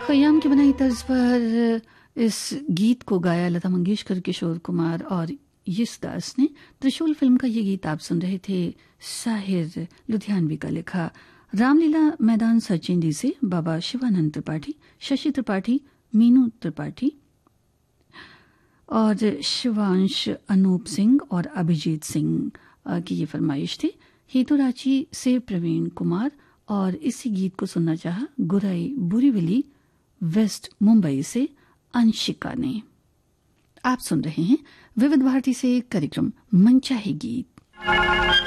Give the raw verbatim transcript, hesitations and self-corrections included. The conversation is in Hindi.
खयाम की बनाई तर्ज पर इस गीत को गाया लता मंगेशकर, किशोर कुमार और यशदास ने। त्रिशूल फिल्म का ये गीत आप सुन रहे थे। साहिर लुधियानवी का लिखा। रामलीला मैदान सचिंदी से बाबा शिवानंद त्रिपाठी, शशि त्रिपाठी, मीनू त्रिपाठी और शिवांश, अनूप सिंह और अभिजीत सिंह की ये फरमाइश थी। हेतुराची से प्रवीण कुमार और इसी गीत को सुनना चाहा गुराई बुरीविली वेस्ट मुंबई से अंशिका ने। आप सुन रहे हैं विविध भारती से कार्यक्रम मनचाहे गीत।